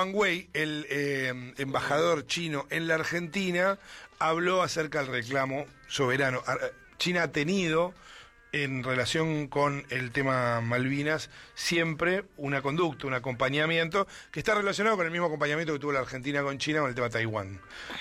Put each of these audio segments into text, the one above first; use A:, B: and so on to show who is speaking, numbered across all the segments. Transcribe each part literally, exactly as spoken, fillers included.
A: Wang Wei, el eh, embajador chino en la Argentina, habló acerca del reclamo soberano. China ha tenido, en relación con el tema Malvinas, siempre una conducta, un acompañamiento, que está relacionado con el mismo acompañamiento que tuvo la Argentina con China con el tema Taiwán.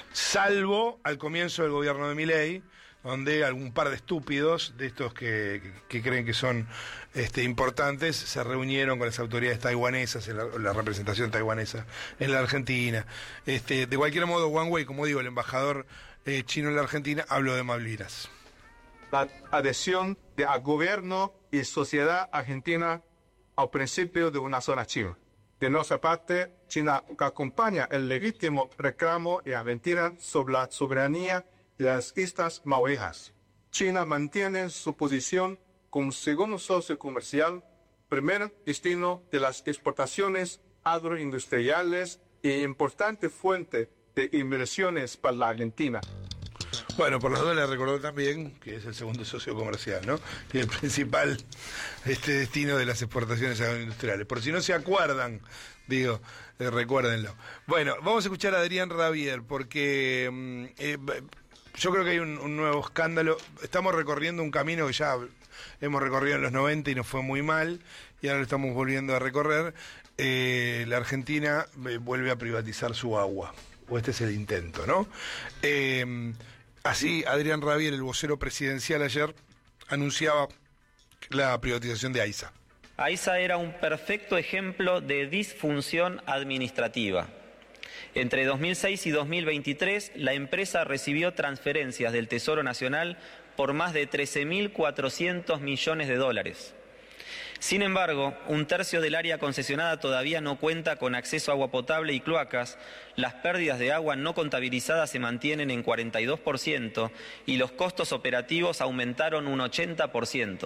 A: Salvo al comienzo del gobierno de Milei, donde algún par de estúpidos, de estos que, que, que creen que son este, importantes, se reunieron con las autoridades taiwanesas, en la, la representación taiwanesa en la Argentina. Este, de cualquier modo, Wang Wei, como digo, el embajador eh, chino en la Argentina, habló de Malvinas.
B: La adhesión del gobierno y sociedad argentina al principio de una zona china. De nuestra parte, China acompaña el legítimo reclamo y aventura sobre la soberanía de las Islas Malvinas. China mantiene su posición como segundo socio comercial, primer destino de las exportaciones agroindustriales e importante fuente de inversiones para la Argentina.
A: Bueno, por los dos le recordó también que es el segundo socio comercial, ¿no? Y el principal este destino de las exportaciones agroindustriales. Por si no se acuerdan, digo, eh, recuérdenlo. Bueno, vamos a escuchar a Adrián Rabier, porque eh, yo creo que hay un, un nuevo escándalo. Estamos recorriendo un camino que ya hemos recorrido en los noventa y nos fue muy mal, y ahora lo estamos volviendo a recorrer. Eh, la Argentina eh, vuelve a privatizar su agua, o este es el intento, ¿no? Eh, así, Adrián Rabier, el vocero presidencial, ayer anunciaba la privatización de AISA.
C: AISA era un perfecto ejemplo de disfunción administrativa. Entre dos mil seis y dos mil veintitrés, la empresa recibió transferencias del Tesoro Nacional por más de trece mil cuatrocientos millones de dólares. Sin embargo, un tercio del área concesionada todavía no cuenta con acceso a agua potable y cloacas, las pérdidas de agua no contabilizadas se mantienen en cuarenta y dos por ciento y los costos operativos aumentaron un ochenta por ciento.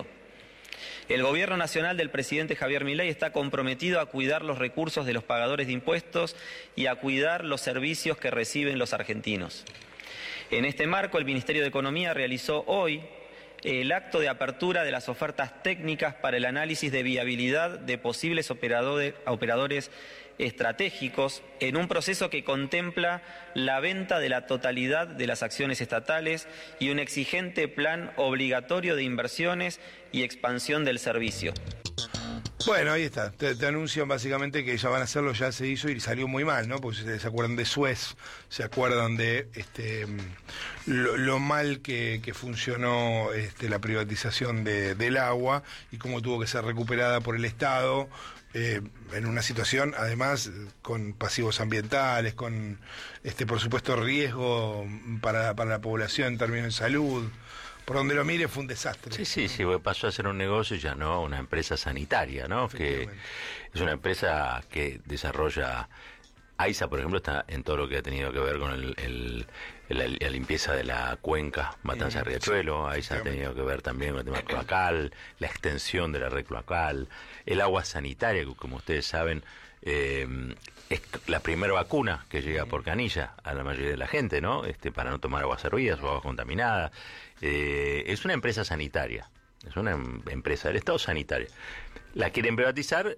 C: El gobierno nacional del presidente Javier Milei está comprometido a cuidar los recursos de los pagadores de impuestos y a cuidar los servicios que reciben los argentinos. En este marco, el Ministerio de Economía realizó hoy el acto de apertura de las ofertas técnicas para el análisis de viabilidad de posibles operadores, operadores estratégicos en un proceso que contempla la venta de la totalidad de las acciones estatales y un exigente plan obligatorio de inversiones y expansión del servicio.
A: Bueno, ahí está, te, te anuncian básicamente que ya van a hacerlo, ya se hizo y salió muy mal, ¿no? Porque se, se acuerdan de Suez, se acuerdan de este lo, lo mal que, que funcionó este, la privatización de, del agua y cómo tuvo que ser recuperada por el Estado, eh, en una situación, además, con pasivos ambientales, con, este por supuesto, riesgo para, para la población en términos de salud. Por donde lo mire fue un desastre.
D: Sí, sí, sí, pasó a ser un negocio y ya no una empresa sanitaria, ¿no? Que es una empresa que desarrolla... AISA, por ejemplo, está en todo lo que ha tenido que ver con el, el, la, la limpieza de la cuenca Matanza-Riachuelo. AISA ha tenido que ver también con el tema cloacal, la extensión de la red cloacal, el agua sanitaria, que como ustedes saben, eh, es la primera vacuna que llega por canilla a la mayoría de la gente, ¿no? Este, para no tomar aguas hervidas o agua contaminada. Eh, es una empresa sanitaria, es una em- empresa del Estado sanitaria. La quieren privatizar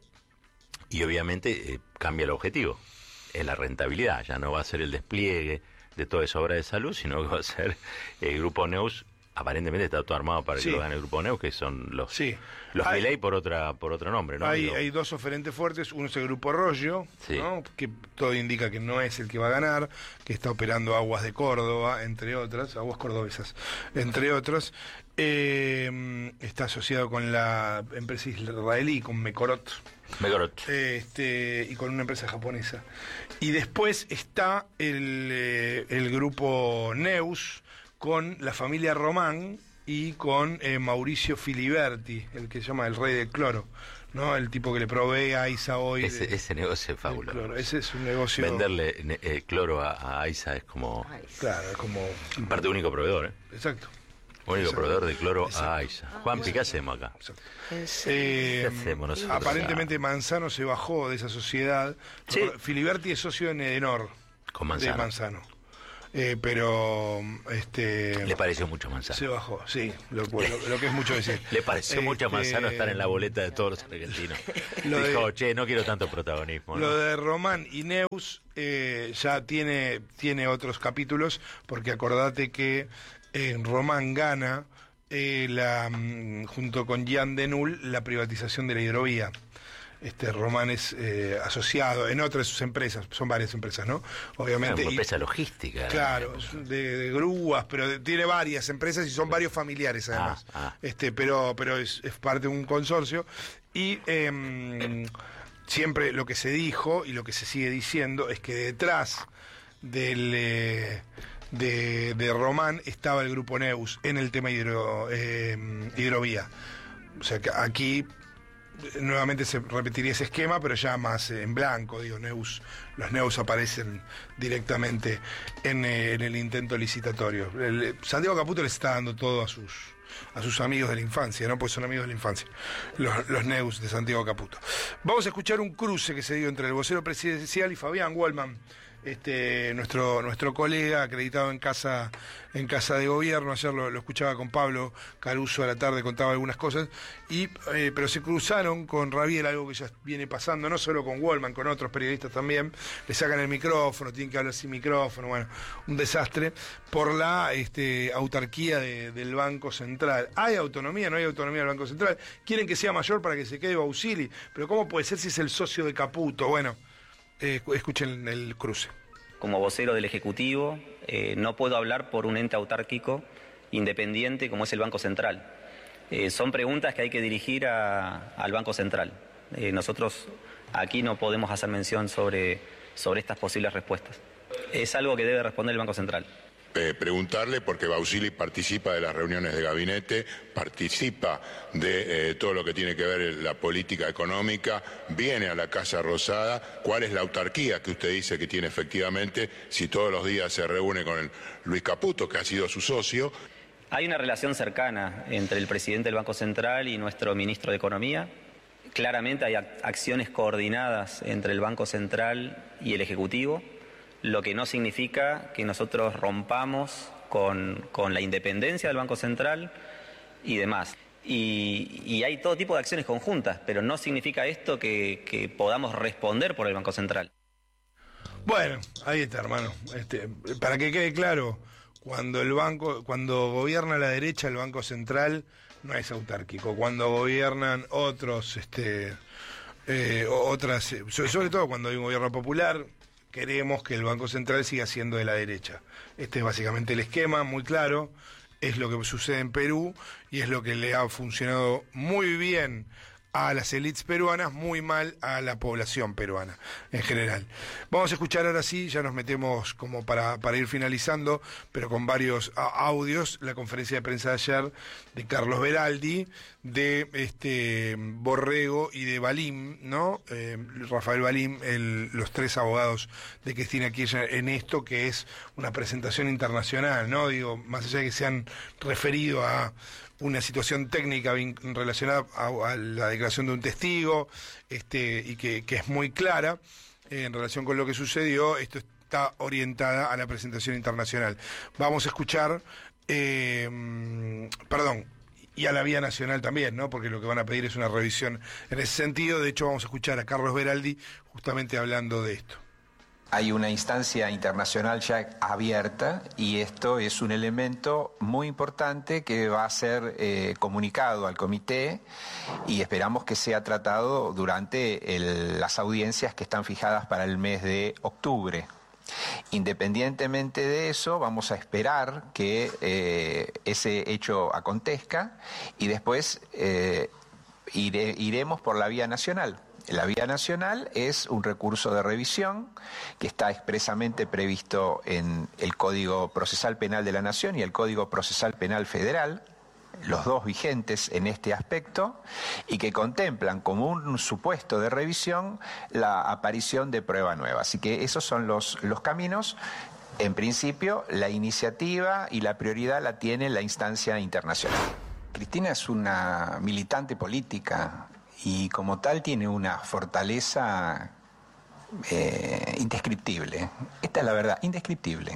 D: y obviamente eh, cambia el objetivo. Es la rentabilidad, ya no va a ser el despliegue de toda esa obra de salud, sino que va a ser el Grupo Neus. Aparentemente está todo armado para
A: sí.
D: que lo gane el Grupo Neus, que son los
A: sí.
D: los
A: hay,
D: Milei por otra por otro nombre, ¿no?
A: Hay,
D: Digo,
A: hay dos oferentes fuertes, uno es el Grupo Rollo, sí. ¿no? Que todo indica que no es el que va a ganar, que está operando Aguas de Córdoba, entre otras, Aguas Cordobesas, entre otros. Eh, está asociado con la empresa israelí, con Mekorot.
D: Mekorot.
A: Este, y con una empresa japonesa. Y después está el, eh, el Grupo Neus, con la familia Román y con eh, Mauricio Filiberti, el que se llama el rey del cloro, ¿no? El tipo que le provee a AISA hoy.
D: Ese,
A: de,
D: ese negocio es fabuloso.
A: Ese es un negocio.
D: Venderle eh, cloro a, a AISA es como.
A: Claro, es como.
D: Parte único proveedor, ¿eh?
A: Exacto.
D: Único
A: Exacto.
D: proveedor de cloro
A: Exacto.
D: a AISA. Juanpi, ¿qué hacemos acá?
A: Eh,
D: ¿Qué hacemos nosotros?
A: Aparentemente Manzano se bajó de esa sociedad.
D: Sí.
A: Filiberti es socio en Edenor.
D: Con Manzano.
A: De Manzano. Eh, pero este
D: Le pareció mucho Manzano.
A: se bajó, sí, lo, lo, lo que es mucho decir.
D: Le pareció mucho a
A: Este,
D: Manzano estar en la boleta de todos los argentinos.
A: Lo
D: Dijo,
A: de-
D: che, no quiero tanto protagonismo, ¿no?
A: Lo de Román y Neus eh, ya tiene, tiene otros capítulos, porque acordate que eh, Román gana eh, la, mm, junto con Jean Denul la privatización de la hidrovía. Este Román es eh, asociado en otras de sus empresas, son varias empresas, ¿no? Obviamente.
D: Una
A: y-
D: empresa logística.
A: Claro, es de, de grúas, pero de- tiene varias empresas y son varios familiares además.
D: Ah, ah.
A: Este, pero, pero es, es parte de un consorcio y em, siempre lo que se dijo y lo que se sigue diciendo es que detrás del eh, de, de Román estaba el grupo Neus en el tema hidro, em, hidrovía. O sea que aquí nuevamente se repetiría ese esquema, pero ya más eh, en blanco, digo, Neus, los Neus aparecen directamente en, eh, en el intento licitatorio. El, eh, Santiago Caputo les está dando todo a sus a sus amigos de la infancia, ¿no? Pues son amigos de la infancia, los, los Neus de Santiago Caputo. Vamos a escuchar un cruce que se dio entre el vocero presidencial y Fabián Wallman, este, nuestro nuestro colega acreditado en casa en casa de gobierno. Ayer lo, lo escuchaba con Pablo Caruso a la tarde, contaba algunas cosas, y eh, pero se cruzaron con Rabiel, algo que ya viene pasando, no solo con Wallman, con otros periodistas también. Le sacan el micrófono, tienen que hablar sin micrófono, bueno, un desastre, por la este, autarquía de, del Banco Central. ¿Hay autonomía? ¿No hay autonomía del Banco Central? Quieren que sea mayor para que se quede Bausili, pero ¿cómo puede ser si es el socio de Caputo? Bueno, eh, escuchen el cruce.
C: Como vocero del Ejecutivo, eh, no puedo hablar por un ente autárquico independiente como es el Banco Central. Eh, son preguntas que hay que dirigir a- al Banco Central. Eh, nosotros aquí no podemos hacer mención sobre, sobre estas posibles respuestas. Es algo que debe responder el Banco Central.
E: Eh, preguntarle, porque Bausili participa de las reuniones de gabinete, participa de eh, todo lo que tiene que ver la política económica, viene a la Casa Rosada. ¿Cuál es la autarquía que usted dice que tiene efectivamente si todos los días se reúne con el Luis Caputo, que ha sido su socio?
C: Hay una relación cercana entre el presidente del Banco Central y nuestro ministro de Economía. Claramente hay ac- acciones coordinadas entre el Banco Central y el Ejecutivo, lo que no significa que nosotros rompamos con, con la independencia del Banco Central y demás. Y, y hay todo tipo de acciones conjuntas, pero no significa esto que, que podamos responder por el Banco Central.
A: Bueno, ahí está, hermano. Este, para que quede claro, cuando el banco, cuando gobierna la derecha, el Banco Central no es autárquico. Cuando gobiernan otros, este, eh, o- otras, eh, sobre, sobre todo cuando hay un gobierno popular, queremos que el Banco Central siga siendo de la derecha. Este es básicamente el esquema, muy claro. Es lo que sucede en Perú y es lo que le ha funcionado muy bien a las élites peruanas, muy mal a la población peruana en general. Vamos a escuchar ahora sí, ya nos metemos como para, para ir finalizando, pero con varios a- audios, la conferencia de prensa de ayer de Carlos Beraldi, de este Borrego y de Balim, ¿no? Eh, Rafael Balim, el- los tres abogados de Cristina Kirchner en esto, que es una presentación internacional, ¿no? Digo, más allá de que se han referido a una situación técnica vin- relacionada a, a la declaración de un testigo, este, y que, que es muy clara eh, en relación con lo que sucedió, esto está orientada a la presentación internacional. Vamos a escuchar, eh, perdón, y a la vía nacional también, ¿no? Porque lo que van a pedir es una revisión en ese sentido. De hecho, vamos a escuchar a Carlos Beraldi justamente hablando de esto.
F: Hay una instancia internacional ya abierta y esto es un elemento muy importante que va a ser eh, comunicado al comité y esperamos que sea tratado durante el- las audiencias que están fijadas para el mes de octubre. Independientemente de eso, vamos a esperar que eh, ese hecho acontezca y después eh, ire- iremos por la vía nacional. La vía nacional es un recurso de revisión que está expresamente previsto en el Código Procesal Penal de la Nación y el Código Procesal Penal Federal, los dos vigentes en este aspecto, y que contemplan como un supuesto de revisión la aparición de prueba nueva. Así que esos son los, los caminos. En principio, la iniciativa y la prioridad la tiene la instancia internacional. Cristina es una militante política y como tal tiene una fortaleza eh, indescriptible. Esta es la verdad, indescriptible.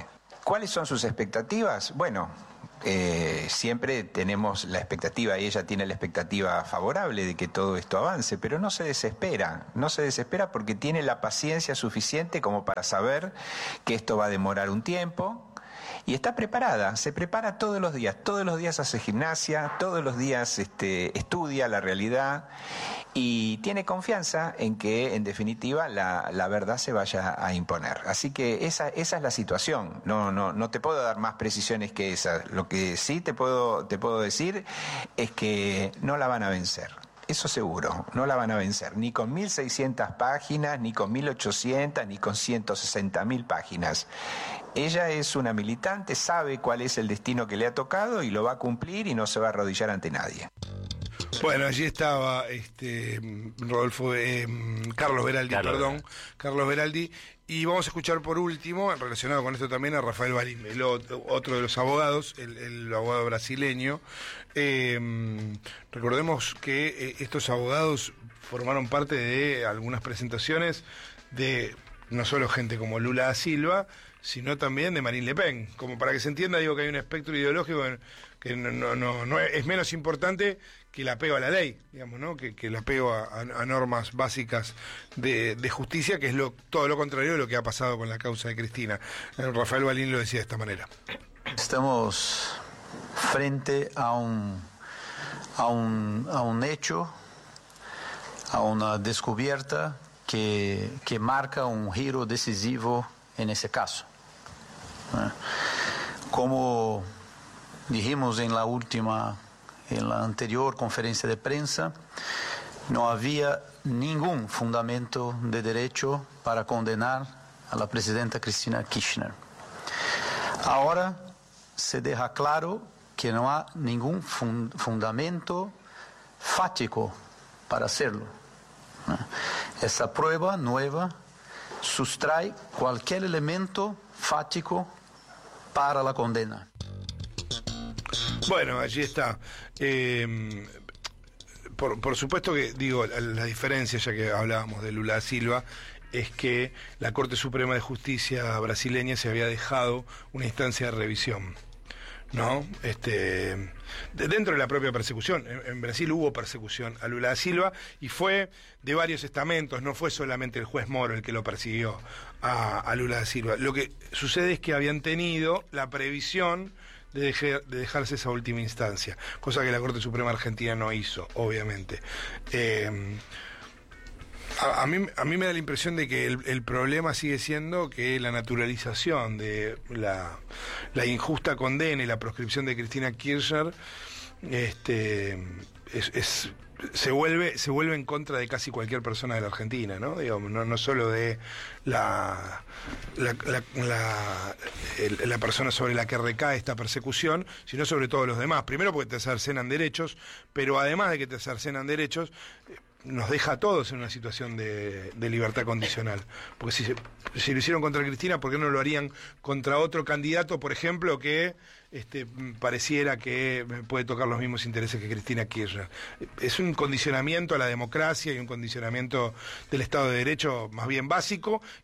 F: ¿Cuáles son sus expectativas? Bueno, eh, siempre tenemos la expectativa, y ella tiene la expectativa favorable de que todo esto avance, pero no se desespera, no se desespera porque tiene la paciencia suficiente como para saber que esto va a demorar un tiempo. Y está preparada, se prepara todos los días, todos los días hace gimnasia, todos los días este, estudia la realidad y tiene confianza en que, en definitiva, la, la verdad se vaya a imponer. Así que esa, esa es la situación. No, no, no te puedo dar más precisiones que esa. Lo que sí te puedo, te puedo decir es que no la van a vencer. Eso seguro, no la van a vencer, ni con mil seiscientas páginas, ni con mil ochocientas, ni con ciento sesenta mil páginas. Ella es una militante, sabe cuál es el destino que le ha tocado y lo va a cumplir y no se va a arrodillar ante nadie.
A: Bueno, allí estaba este Rodolfo, eh, Carlos Veraldi,
D: Carlos
A: perdón,
D: Veraldi.
A: Carlos Veraldi, y vamos a escuchar por último, relacionado con esto también, a Rafael Balín, el otro, otro de los abogados, el, el abogado brasileño. Eh, recordemos que eh, estos abogados formaron parte de algunas presentaciones de no solo gente como Lula da Silva, sino también de Marine Le Pen. Como para que se entienda, digo que hay un espectro ideológico que no, no, no, no es, es menos importante que el apego a la ley, digamos, ¿no? Que, que el apego a, a, a normas básicas de, de justicia, que es lo, todo lo contrario de lo que ha pasado con la causa de Cristina. Eh, Rafael Balín lo decía de esta manera.
G: Estamos frente a un, a un, a un hecho, a una descubierta que, que marca un giro decisivo en ese caso. Como dijimos en la última, en la anterior conferencia de prensa, no había ningún fundamento de derecho para condenar a la presidenta Cristina Kirchner. Ahora se deja claro que no hay ningún fun- fundamento fáctico para hacerlo. Esa prueba nueva sustrae cualquier elemento fático para la condena.
A: Bueno, allí está. Eh, por, por supuesto que, digo, la, la diferencia, ya que hablábamos de Lula da Silva, es que la Corte Suprema de Justicia brasileña se había dejado una instancia de revisión, ¿no? Este, de, dentro de la propia persecución. En, en Brasil hubo persecución a Lula da Silva y fue de varios estamentos, no fue solamente el juez Moro el que lo persiguió a, a Lula da Silva. Lo que sucede es que habían tenido la previsión de, dejar, de dejarse esa última instancia, cosa que la Corte Suprema Argentina no hizo, obviamente. Eh, A, a, mí, a mí me da la impresión de que el, el problema sigue siendo que la naturalización de la, la injusta condena y la proscripción de Cristina Kirchner este, es, es, se vuelve se vuelve en contra de casi cualquier persona de la Argentina, ¿no? Digamos, no, no solo de la la, la, la, el, la persona sobre la que recae esta persecución, sino sobre todos los demás. Primero porque te cercenan derechos, pero además de que te cercenan derechos, nos deja a todos en una situación de, de libertad condicional. Porque si, se, si lo hicieron contra Cristina, ¿por qué no lo harían contra otro candidato, por ejemplo, que este, pareciera que puede tocar los mismos intereses que Cristina Kirchner? Es un condicionamiento a la democracia y un condicionamiento del Estado de Derecho más bien básico,